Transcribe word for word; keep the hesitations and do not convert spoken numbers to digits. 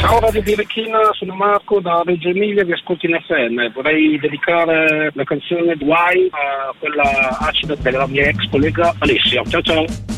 Ciao Radio Birichina, sono Marco da Reggio Emilia, vi ascolto in F M. Vorrei dedicare la canzone Why a quella acida della mia ex collega Alessia. Ciao ciao.